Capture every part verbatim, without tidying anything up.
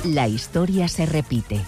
La historia se repite.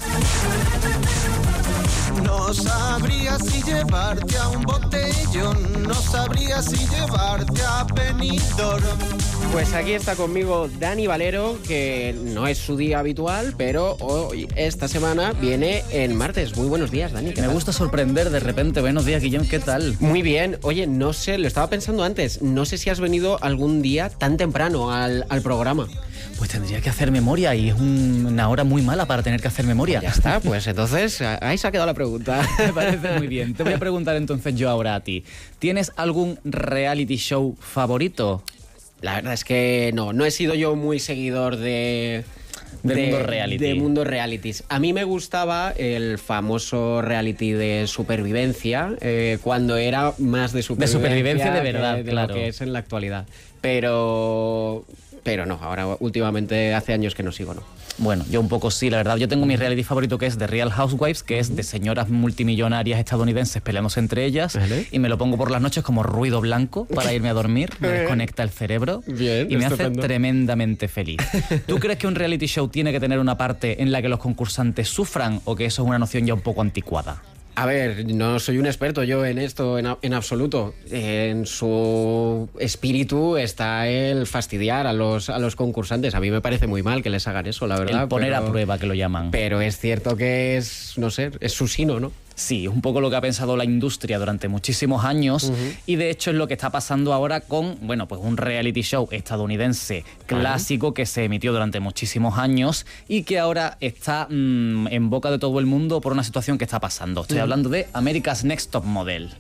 No sabría si llevarte a un botellón, no sabría si llevarte a Benidorm. Pues aquí está conmigo Dani Valero, que no es su día habitual, pero hoy, esta semana, viene en martes. Muy buenos días, Dani. Me gusta sorprender de repente. Buenos días, Guillem, ¿qué tal? Muy bien. Oye, no sé, lo estaba pensando antes, no sé si has venido algún día tan temprano al, al programa. Pues tendría que hacer memoria y es un, una hora muy mala para tener que hacer memoria. Ya está, pues entonces ahí se ha quedado la pregunta. Me parece muy bien. Te voy a preguntar entonces yo ahora a ti. ¿Tienes algún reality show favorito? La verdad es que no, no he sido yo muy seguidor de... Del de, mundo reality. De mundo realities. A mí me gustaba el famoso reality de supervivencia, eh, cuando era más de supervivencia. De supervivencia de verdad, de, de claro. lo que es en la actualidad. Pero... Pero no, ahora últimamente hace años que no sigo, ¿no? Bueno, yo un poco sí, la verdad. Yo tengo mi reality favorito que es The Real Housewives, que es de señoras multimillonarias estadounidenses peleándose entre ellas. ¿Vale? Y me lo pongo por las noches como ruido blanco para irme a dormir. Me desconecta el cerebro. Bien, y me estupendo. hace tremendamente feliz. ¿Tú crees que un reality show tiene que tener una parte en la que los concursantes sufran o que eso es una noción ya un poco anticuada? A ver, no soy un experto yo en esto en, en absoluto. En su espíritu está el fastidiar a los, a los concursantes. A mí me parece muy mal que les hagan eso, la verdad. El poner pero, a prueba, que lo llaman. Pero es cierto que es, no sé, es su sino, ¿no? Sí, es un poco lo que ha pensado la industria durante muchísimos años, uh-huh. y de hecho es lo que está pasando ahora con, bueno, pues un reality show estadounidense clásico, uh-huh. que se emitió durante muchísimos años y que ahora está mmm, en boca de todo el mundo por una situación que está pasando. Estoy uh-huh. hablando de America's Next Top Model.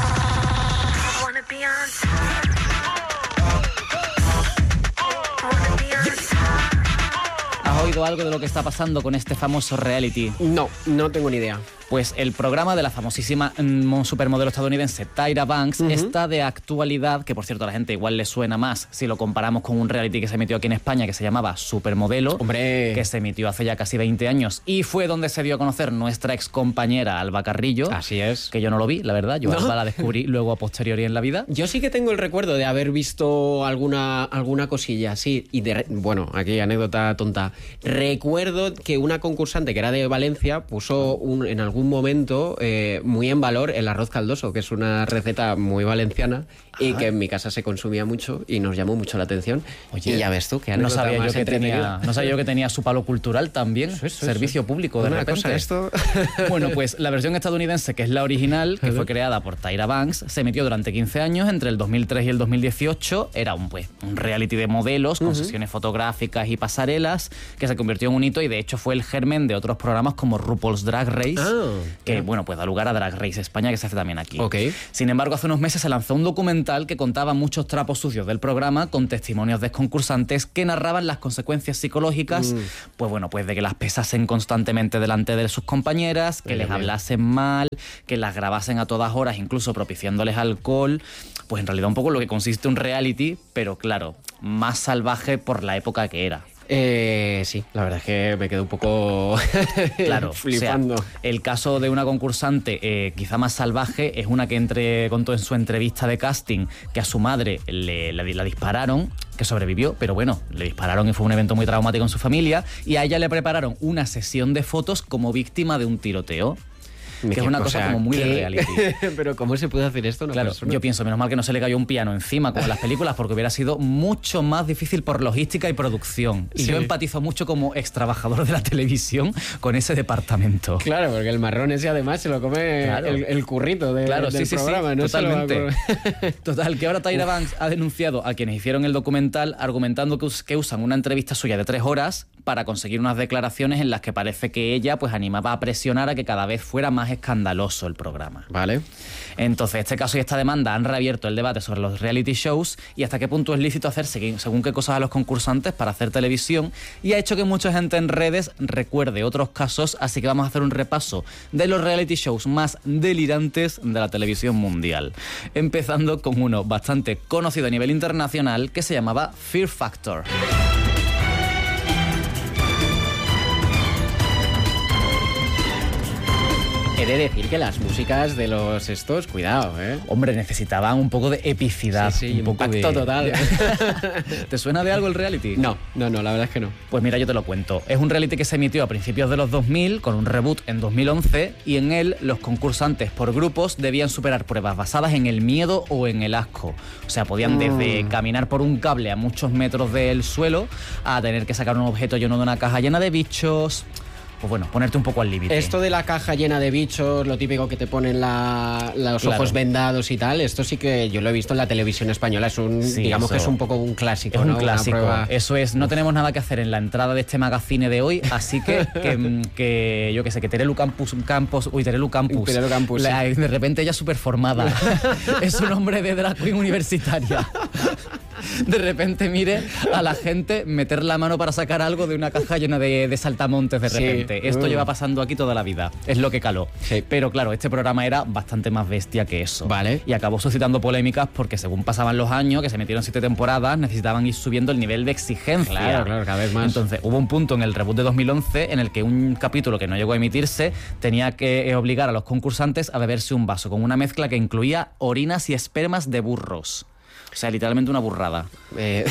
¿Has oído algo de lo que está pasando con este famoso reality? No, no tengo ni idea. Pues el programa de la famosísima mm, supermodelo estadounidense Tyra Banks uh-huh. está de actualidad, que por cierto a la gente igual le suena más si lo comparamos con un reality que se emitió aquí en España que se llamaba Supermodelo. ¡Hombre! Que se emitió hace ya casi veinte años y fue donde se dio a conocer nuestra ex compañera Alba Carrillo. Así es. Que yo no lo vi, la verdad. Yo ¿No? Alba la descubrí luego a posteriori en la vida. Yo sí que tengo el recuerdo de haber visto alguna, alguna cosilla, sí. Y de, bueno, aquí anécdota tonta. Recuerdo que una concursante que era de Valencia puso un, en algún momento eh, muy en valor el arroz caldoso, que es una receta muy valenciana. Ajá. Y que en mi casa se consumía mucho y nos llamó mucho la atención. Oye, y ya ves tú, que no sabía yo que tenía, no sabía yo que tenía su palo cultural también, sí, sí, servicio sí. público de Una repente. Cosa esto. Bueno, pues la versión estadounidense, que es la original, que fue creada por Tyra Banks, se emitió durante quince años, entre el dos mil tres y el dos mil dieciocho. Era un, pues, un reality de modelos con uh-huh. sesiones fotográficas y pasarelas, que se convirtió en un hito y de hecho fue el germen de otros programas como RuPaul's Drag Race, oh, que yeah. bueno, pues da lugar a Drag Race España, que se hace también aquí. Okay. Sin embargo, hace unos meses se lanzó un documental que contaba muchos trapos sucios del programa con testimonios de concursantes que narraban las consecuencias psicológicas, mm. pues bueno, pues de que las pesasen constantemente delante de sus compañeras, que bien, les bien. hablasen mal, que las grabasen a todas horas, incluso propiciándoles alcohol. Pues en realidad un poco lo que consiste un reality, pero claro, más salvaje por la época que era. Eh, sí, la verdad es que me quedé un poco claro, flipando. O sea, el caso de una concursante eh, quizá más salvaje es una que entre, contó en su entrevista de casting que a su madre le, la, la dispararon, que sobrevivió, pero bueno, le dispararon y fue un evento muy traumático en su familia, y a ella le prepararon una sesión de fotos como víctima de un tiroteo. Que es una cosa sea, como muy ¿qué? de reality. Pero ¿cómo se puede hacer esto a una claro, persona? Yo pienso, menos mal que no se le cayó un piano encima como en las películas, porque hubiera sido mucho más difícil por logística y producción. Y sí. yo empatizo mucho como ex trabajador de la televisión con ese departamento. Claro, porque el marrón ese además se lo come claro. el, el currito de, claro, del sí, programa. Sí, ¿no? Totalmente. Total, que ahora Tyra Banks ha denunciado a quienes hicieron el documental argumentando que, us- que usan una entrevista suya de tres horas para conseguir unas declaraciones en las que parece que ella pues animaba a presionar a que cada vez fuera más escandaloso el programa. Vale. Entonces, este caso y esta demanda han reabierto el debate sobre los reality shows y hasta qué punto es lícito hacer según qué cosas a los concursantes para hacer televisión, y ha hecho que mucha gente en redes recuerde otros casos, así que vamos a hacer un repaso de los reality shows más delirantes de la televisión mundial. Empezando con uno bastante conocido a nivel internacional que se llamaba Fear Factor. He de decir que las músicas de los estos, cuidado, ¿eh? Hombre, necesitaban un poco de epicidad. Sí, sí, un poco impacto de... total. ¿Te suena de algo el reality? No, no, no, la verdad es que no. Pues mira, yo te lo cuento. Es un reality que se emitió a principios de los dos mil, con un reboot en dos mil once, y en él los concursantes por grupos debían superar pruebas basadas en el miedo o en el asco. O sea, podían desde caminar por un cable a muchos metros del suelo a tener que sacar un objeto lleno de una caja llena de bichos. Pues bueno, ponerte un poco al límite. Esto de la caja llena de bichos, lo típico que te ponen la, los Claro. ojos vendados y tal, esto sí que yo lo he visto en la televisión española. Es un, Sí, digamos eso. que es un poco un clásico, Es un ¿no? Una clásico. prueba- Eso es, no tenemos nada que hacer en la entrada de este magazine de hoy, así que, que, que yo qué sé, que Terelu Campus, Campos, uy, Terelu Campus, Terelu Campus, la- sí. de repente ella súper formada, es un hombre de drag queen universitaria. De repente mire a la gente meter la mano para sacar algo de una caja llena de, de saltamontes de Sí. repente. Esto Uh. lleva pasando aquí toda la vida. Es lo que caló. Sí. Pero claro, este programa era bastante más bestia que eso. Vale. Y acabó suscitando polémicas porque según pasaban los años, que se metieron siete temporadas, necesitaban ir subiendo el nivel de exigencia. Claro, claro, cada vez más. Entonces hubo un punto en el reboot de dos mil once en el que un capítulo que no llegó a emitirse tenía que eh, obligar a los concursantes a beberse un vaso con una mezcla que incluía orinas y espermas de burros. O sea, literalmente una burrada. Eh,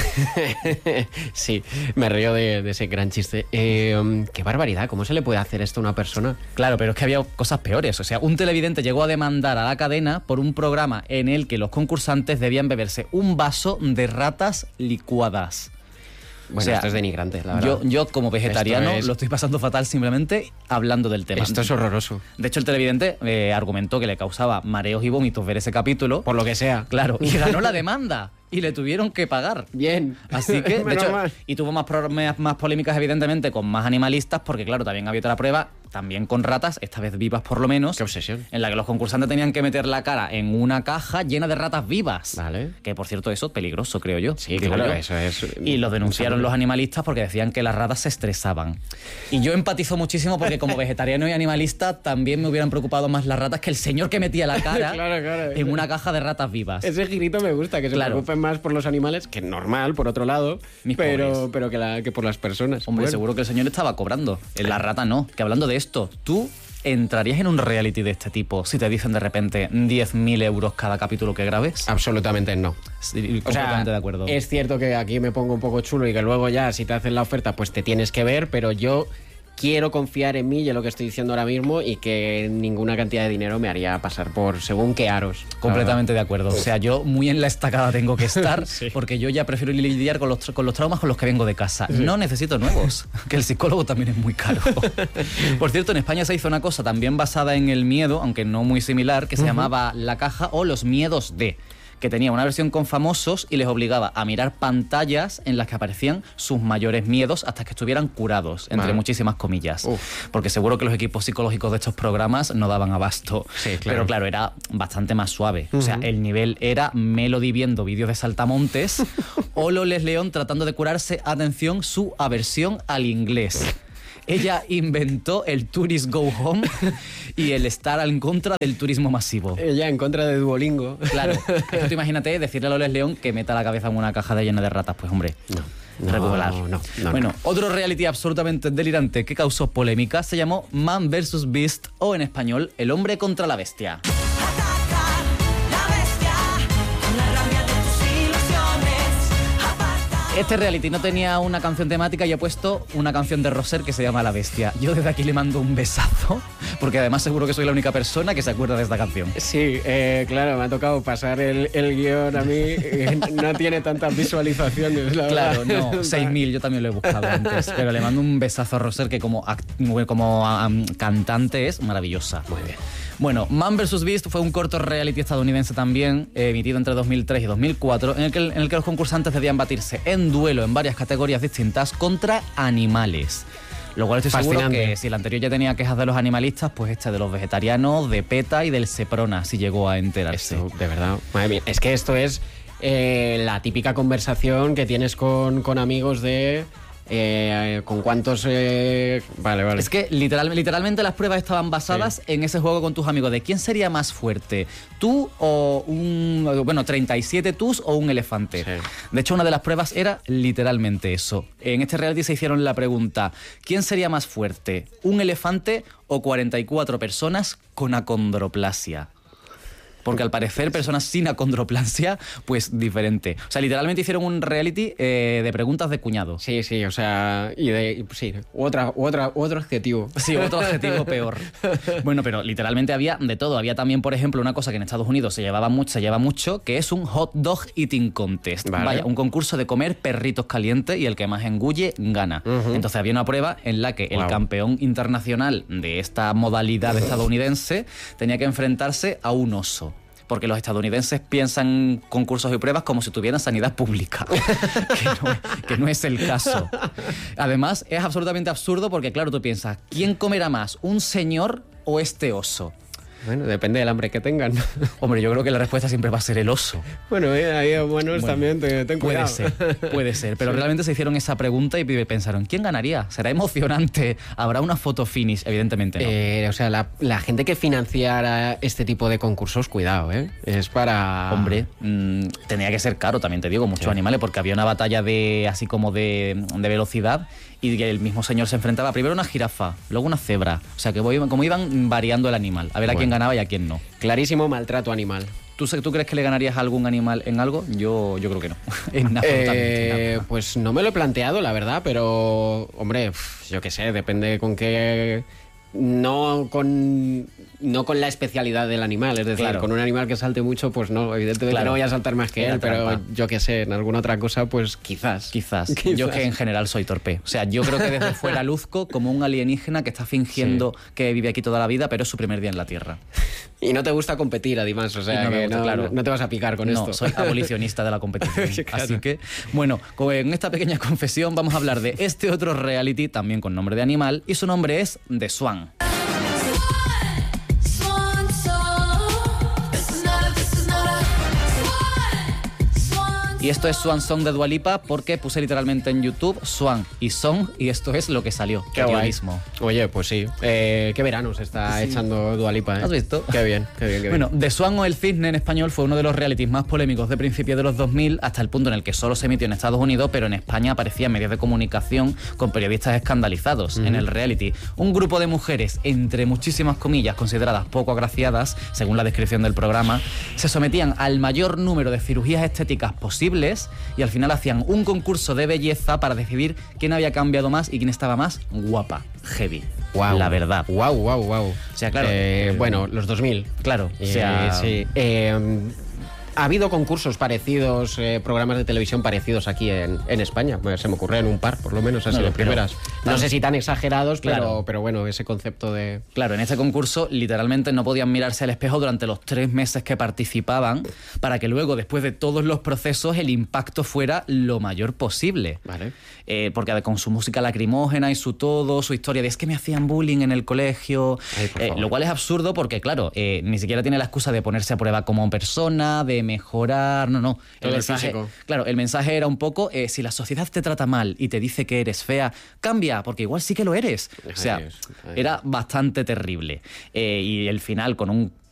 sí, me río de, de ese gran chiste. Eh, qué barbaridad, ¿cómo se le puede hacer esto a una persona? Claro, pero es que había cosas peores. O sea, un televidente llegó a demandar a la cadena por un programa en el que los concursantes debían beberse un vaso de ratas licuadas. Bueno, O sea, esto es denigrante, la verdad. Yo, yo como vegetariano Esto es- lo estoy pasando fatal simplemente hablando del tema. Esto es horroroso. De hecho, el televidente eh, argumentó que le causaba mareos y vómitos ver ese capítulo. Por lo que sea. Claro, y ganó la demanda. Y le tuvieron que pagar. Bien. Así que, de Menos hecho, mal. y tuvo más, pro- más, más polémicas, evidentemente, con más animalistas, porque, claro, también había otra prueba, también con ratas, esta vez vivas por lo menos. Qué obsesión. En la que los concursantes tenían que meter la cara en una caja llena de ratas vivas. Vale. Que, por cierto, eso es peligroso, creo yo. Sí, Digo claro, yo. eso es... Y lo denunciaron los animalistas porque decían que las ratas se estresaban. Y yo empatizo muchísimo porque como vegetariano y animalista también me hubieran preocupado más las ratas que el señor que metía la cara Claro, claro. en una caja de ratas vivas. Ese girito me gusta, que se Claro. preocupen más por los animales, que normal, por otro lado, Mis pero, pobres. pero que, la, que por las personas. Hombre, Bueno. seguro que el señor estaba cobrando. En la rata no. Que hablando de esto, ¿tú entrarías en un reality de este tipo si te dicen de repente diez mil euros cada capítulo que grabes? Absolutamente no. Sí, O sea, completamente de acuerdo. es cierto que aquí me pongo un poco chulo y que luego ya si te hacen la oferta pues te tienes que ver, pero yo quiero confiar en mí y en lo que estoy diciendo ahora mismo y que ninguna cantidad de dinero me haría pasar por según qué aros. Completamente de acuerdo. O sea, yo muy en la estacada tengo que estar Sí. porque yo ya prefiero lidiar con los, tra- con los traumas con los que vengo de casa. No necesito nuevos, que el psicólogo también es muy caro. Por cierto, en España se hizo una cosa también basada en el miedo, aunque no muy similar, que se llamaba La Caja o Los Miedos de, que tenía una versión con famosos y les obligaba a mirar pantallas en las que aparecían sus mayores miedos hasta que estuvieran curados, entre Vale. muchísimas comillas. Uf. Porque seguro que los equipos psicológicos de estos programas no daban abasto. Sí, claro. Pero claro, era bastante más suave. O sea, el nivel era Melody viendo vídeos de saltamontes o Loles León tratando de curarse, atención, su aversión al inglés. Ella inventó el Tourist Go Home y el estar en contra del turismo masivo. Ella en contra de Duolingo. Claro, es que tú imagínate decirle a Loles León que meta la cabeza en una caja de llena de ratas. Pues hombre, No, regular. no, no, bueno, no. otro reality absolutamente delirante que causó polémica se llamó Man versus. Beast o en español El hombre contra la bestia. Atacar la bestia con la rabia de tus ilusiones. Aparta. Este reality no tenía una canción temática y he puesto una canción de Roser que se llama La Bestia. Yo desde aquí le mando un besazo, porque además seguro que soy la única persona que se acuerda de esta canción. Sí, eh, claro, me ha tocado pasar el, el guión a mí. eh, no tiene tantas visualizaciones, la Claro, verdad. no, seis mil, yo también lo he buscado antes. Pero le mando un besazo a Roser, que como, act- como um, cantante es maravillosa. Muy bien. Bueno, Man versus. Beast fue un corto reality estadounidense también, eh, emitido entre dos mil tres y dos mil cuatro, en el, que, en el que los concursantes debían batirse en duelo en varias categorías distintas contra animales. Lo cual estoy seguro Fascinante. que si el anterior ya tenía quejas de los animalistas, pues este de los vegetarianos, de PETA y del Seprona, si llegó a enterarse. Esto, de verdad. Madre mía, es que esto es eh, la típica conversación que tienes con, con amigos de... Eh, ¿Con cuántos...? Eh... Vale, vale. Es que literal, literalmente las pruebas estaban basadas sí. en ese juego con tus amigos de quién sería más fuerte, tú o un... Bueno, treinta y siete tus o un elefante. Sí. De hecho, una de las pruebas era literalmente eso. En este reality se hicieron la pregunta, ¿quién sería más fuerte, un elefante o cuarenta y cuatro personas con acondroplasia? Porque al parecer personas sin acondroplasia, pues diferente. O sea, literalmente hicieron un reality eh, de preguntas de cuñado. Sí, sí, o sea, y de y, sí, otra, otra, otro adjetivo. Sí, otro adjetivo peor. Bueno, pero literalmente había de todo. Había también, por ejemplo, una cosa que en Estados Unidos se llevaba mucho, se lleva mucho, que es un hot dog eating contest. Vale. Vaya, un concurso de comer perritos calientes y el que más engulle gana. Uh-huh. Entonces había una prueba en la que wow. el campeón internacional de esta modalidad estadounidense tenía que enfrentarse a un oso. Porque los estadounidenses piensan concursos y pruebas como si tuvieran sanidad pública, que, no, que no es el caso. Además, es absolutamente absurdo porque, claro, tú piensas, ¿quién comerá más, un señor o este oso? Bueno, depende del hambre que tengan. Hombre, yo creo que la respuesta siempre va a ser el oso. Bueno, eh, ahí buenos bueno, también, ten, ten puede cuidado. ser, puede ser. Pero sí. realmente se hicieron esa pregunta y pensaron, ¿quién ganaría? ¿Será emocionante? ¿Habrá una foto finish? Evidentemente no. Eh, o sea, la, la gente que financiara este tipo de concursos, cuidado, ¿eh? Es para... Hombre, mmm, tenía que ser caro, también te digo, muchos sí. animales, porque había una batalla de así como de, de velocidad y el mismo señor se enfrentaba primero a una jirafa, luego una cebra. O sea, que voy, como iban variando el animal, a ver bueno. a quién ganaba y a quién no. Clarísimo maltrato animal. ¿Tú, ¿Tú crees que le ganarías a algún animal en algo? Yo, yo creo que no. en eh, nada. Pues no me lo he planteado, la verdad, pero, hombre, yo qué sé, depende con qué... No con, no con la especialidad del animal, es decir, claro. con un animal que salte mucho, pues no, evidentemente claro. no voy a saltar más que él, pero yo qué sé, en alguna otra cosa, pues quizás. quizás. Quizás. Yo que en general soy torpe. O sea, yo creo que desde fuera luzco como un alienígena que está fingiendo sí. que vive aquí toda la vida, pero es su primer día en la Tierra. Y no te gusta competir, además, o sea, no, que gusta, no, claro. no te vas a picar con no, esto. No, soy abolicionista de la competición. Claro. Así que, bueno, en esta pequeña confesión vamos a hablar de este otro reality, también con nombre de animal, y su nombre es The Swan. Y esto es Swan Song de Dua Lipa porque puse literalmente en YouTube Swan y Song y esto es lo que salió. Qué guay. Mismo. Oye, pues sí. Eh, qué verano se está sí. echando Dua Lipa, ¿eh? ¿Has visto? Qué bien, qué bien, qué bien. Bueno, The Swan o El Cisne en español fue uno de los realities más polémicos de principios de los dos mil hasta el punto en el que solo se emitió en Estados Unidos, pero en España aparecía en medios de comunicación con periodistas escandalizados. Uh-huh. En el reality, un grupo de mujeres, entre muchísimas comillas, consideradas poco agraciadas, según la descripción del programa, se sometían al mayor número de cirugías estéticas posibles y al final hacían un concurso de belleza para decidir quién había cambiado más y quién estaba más guapa. Heavy. Wow. La verdad. Wow, wow, wow. O sea, claro. Eh, eh, bueno, los dos mil. Claro. O sea, eh, sí. Eh, ha habido concursos parecidos, eh, programas de televisión parecidos aquí en, en España. Pues se me ocurren un par, por lo menos, así no, de primeras. Pero, no sé si tan exagerados, claro. pero, pero bueno, ese concepto de... Claro, en este concurso literalmente no podían mirarse al espejo durante los tres meses que participaban para que luego, después de todos los procesos, el impacto fuera lo mayor posible. Vale. Eh, porque con su música lacrimógena y su todo, su historia de es que me hacían bullying en el colegio, Ay, eh, lo cual es absurdo porque, claro, eh, ni siquiera tiene la excusa de ponerse a prueba como persona, de mejorar, no, no. Todo el el mensaje, clásico. Claro, el mensaje era un poco, eh, si la sociedad te trata mal y te dice que eres fea, cambia, porque igual sí que lo eres. O sea, Ay, Dios, ay, era bastante terrible. Eh, y el final con un